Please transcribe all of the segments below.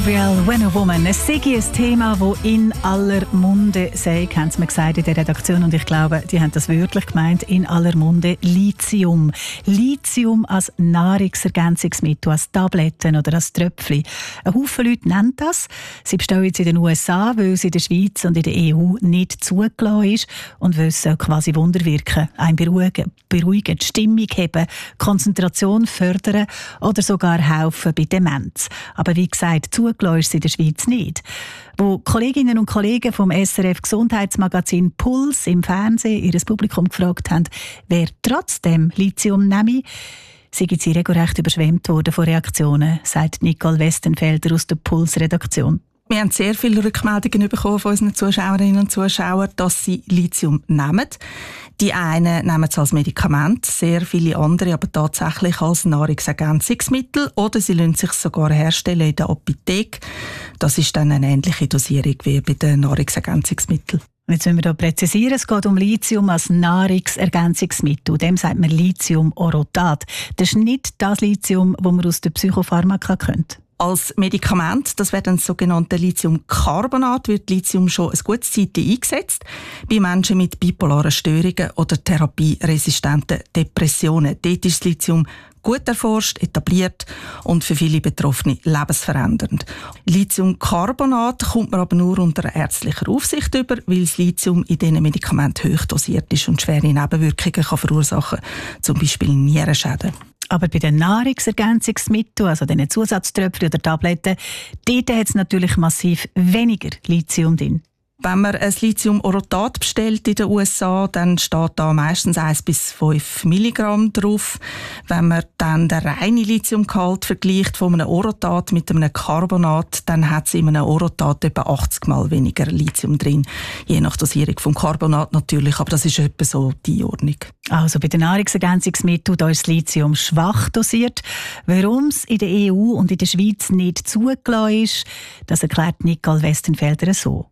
Real When a Woman. Es sei ein Thema, das in aller Munde sei, haben sie mir gesagt in der Redaktion. Und ich glaube, die haben das wörtlich gemeint, in aller Munde. Lithium. Lithium als Nahrungsergänzungsmittel, als Tabletten oder als Tröpfchen. Ein Haufen Leute nennen das. Sie bestehen jetzt in den USA, weil es in der Schweiz und in der EU nicht zugelassen ist. Und weil es quasi Wunder wirken, einen beruhigen, die Stimmung heben, Konzentration fördern oder sogar helfen bei Demenz. Aber wie gesagt, zugelassen ist es in der Schweiz nicht. Wo Kolleginnen und Kollegen vom SRF Gesundheitsmagazin Puls im Fernsehen ihr Publikum gefragt haben, wer trotzdem Lithium nehme, sind sie regelrecht überschwemmt worden von Reaktionen, sagt Nicole Westenfelder aus der Puls-Redaktion. Wir haben sehr viele Rückmeldungen bekommen von unseren Zuschauerinnen und Zuschauern, dass sie Lithium nehmen. Die einen nehmen es als Medikament, sehr viele andere aber tatsächlich als Nahrungsergänzungsmittel oder sie lassen sich sogar herstellen in der Apotheke. Das ist dann eine ähnliche Dosierung wie bei den Nahrungsergänzungsmitteln. Jetzt müssen wir hier präzisieren, es geht um Lithium als Nahrungsergänzungsmittel. Dem sagt man Lithium-Orotat. Das ist nicht das Lithium, das man aus der Psychopharmaka kennt. Als Medikament, das wäre dann das sogenannte Lithiumcarbonat, wird Lithium schon ein gutes Zeitchen eingesetzt bei Menschen mit bipolaren Störungen oder therapieresistenten Depressionen. Dort ist das Lithium gut erforscht, etabliert und für viele Betroffene lebensverändernd. Lithiumcarbonat kommt man aber nur unter ärztlicher Aufsicht über, weil das Lithium in diesen Medikamenten hoch dosiert ist und schwere Nebenwirkungen kann verursachen, zum Beispiel Nierenschäden. Aber bei den Nahrungsergänzungsmitteln, also den Zusatztröpfchen oder Tabletten, dort hat es natürlich massiv weniger Lithium drin. Wenn man ein Lithium-Orotat bestellt in den USA, dann steht da meistens 1 bis 5 Milligramm drauf. Wenn man dann den reinen Lithiumgehalt vergleicht von einem Orotat mit einem Carbonat, dann hat es in einem Orotat etwa 80 Mal weniger Lithium drin. Je nach Dosierung vom Carbonat natürlich, aber das ist etwa so die Ordnung. Also bei den Nahrungsergänzungsmitteln da ist das Lithium schwach dosiert. Warum es in der EU und in der Schweiz nicht zugelassen ist, das erklärt Nicole Westenfelder so.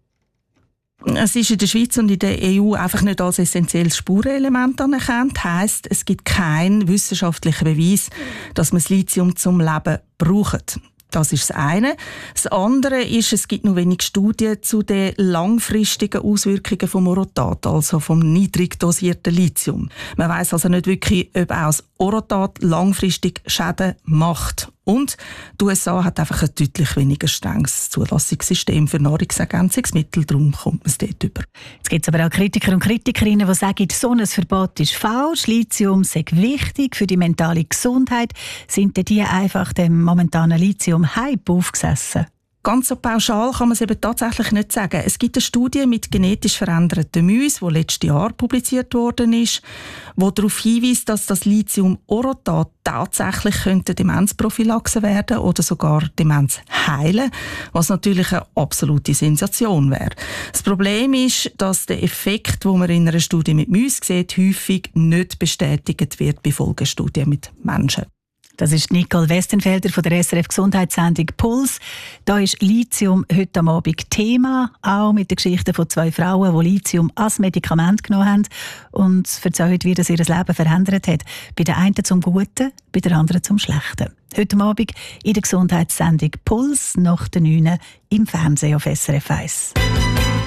Es ist in der Schweiz und in der EU einfach nicht als essentielles Spurenelement anerkannt. Heisst, es gibt keinen wissenschaftlichen Beweis, dass man das Lithium zum Leben braucht. Das ist das eine. Das andere ist, es gibt noch wenig Studien zu den langfristigen Auswirkungen vom Orotat, also vom niedrig dosierten Lithium. Man weiss also nicht wirklich, ob auch das Orotat langfristig Schäden macht. Und die USA hat einfach ein deutlich weniger strenges Zulassungssystem für Nahrungsergänzungsmittel, darum kommt man es dort über. Jetzt gibt es aber auch Kritiker und Kritikerinnen, die sagen, so ein Verbot ist falsch, Lithium sei wichtig für die mentale Gesundheit. Sind denn die einfach dem momentanen Lithium-Hype aufgesessen? Ganz so pauschal kann man es eben tatsächlich nicht sagen. Es gibt eine Studie mit genetisch veränderten Mäusen, die letztes Jahr publiziert worden ist, die darauf hinweist, dass das Lithium-Orotat tatsächlich Demenzprophylaxe werden oder sogar Demenz heilen, was natürlich eine absolute Sensation wäre. Das Problem ist, dass der Effekt, den man in einer Studie mit Mäusen sieht, häufig nicht bestätigt wird bei Folgestudien mit Menschen. Das ist Nicole Westenfelder von der SRF Gesundheitssendung Puls. Da ist Lithium heute am Abend Thema, auch mit der Geschichte von 2 Frauen, die Lithium als Medikament genommen haben und erzählen, wie das ihr Leben verändert hat. Bei der einen zum Guten, bei der anderen zum Schlechten. Heute am Abend in der Gesundheitssendung Puls nach der 9 im Fernsehen auf SRF 1.